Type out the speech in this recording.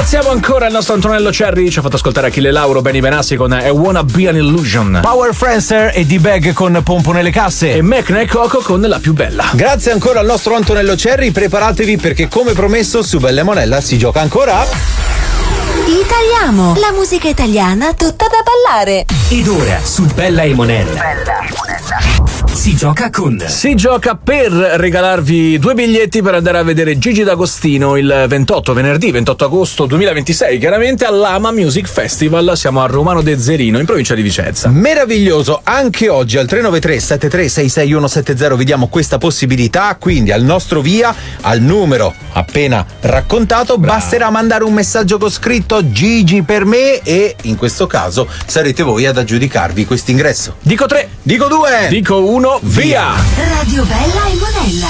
Ringraziamo ancora il nostro Antonello Cerri, ci ha fatto ascoltare Achille Lauro, Benny Benassi con I Wanna Be an Illusion, Power Friendster e D-Bag con Pompo nelle casse e Mecna e Coco con La più bella. Grazie ancora al nostro Antonello Cerri, preparatevi perché come promesso su Bella e Monella si gioca ancora. Italiamo, la musica italiana tutta da ballare. Ed ora su Bella e Monella si gioca per regalarvi 2 biglietti per andare a vedere Gigi D'Agostino il venerdì 28 agosto 2026, chiaramente all'Ama Music Festival. Siamo a Romano de Zerino, in provincia di Vicenza. Meraviglioso, anche oggi al 393 7366 170 vediamo questa possibilità, quindi al nostro via, al numero appena raccontato, basterà mandare un messaggio con scritto Gigi per me e in questo caso sarete voi ad aggiudicarvi questo ingresso. Dico 3, dico 2, dico 1, via! Radio Bella e Monella.